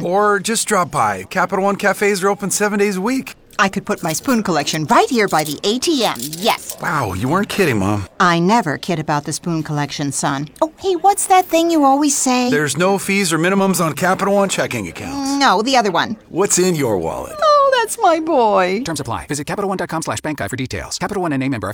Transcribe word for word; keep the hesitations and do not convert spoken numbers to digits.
Or just drop by. Capital One cafes are open seven days a week. I could put my spoon collection right here by the A T M, yes. Wow, you weren't kidding, Mom. I never kid about the spoon collection, son. Oh, hey, what's that thing you always say? There's no fees or minimums on Capital One checking accounts. No, the other one. What's in your wallet? Oh, that's my boy. Terms apply. Visit CapitalOne.com slash bank guide for details. Capital One N A member F